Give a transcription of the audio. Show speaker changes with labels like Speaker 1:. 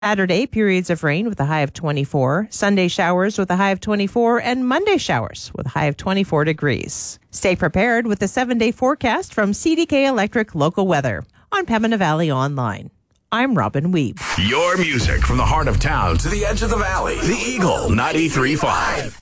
Speaker 1: Saturday, periods of rain with a high of 24. Sunday, showers with a high of 24. And Monday, showers with a high of 24 degrees. Stay prepared with the 7-day forecast from CDK Electric Local Weather on Pembina Valley Online. I'm Robin Weeb.
Speaker 2: Your music from the heart of town to the edge of the valley. The Eagle 93.5.